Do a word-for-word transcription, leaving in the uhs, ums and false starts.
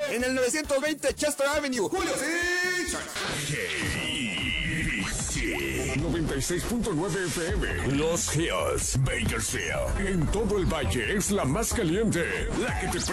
en el novecientos veinte Chester Avenue. Julio Sí. noventa y seis punto nueve F M. Los Hills, Bakersfield. En todo el valle es la más caliente. La que te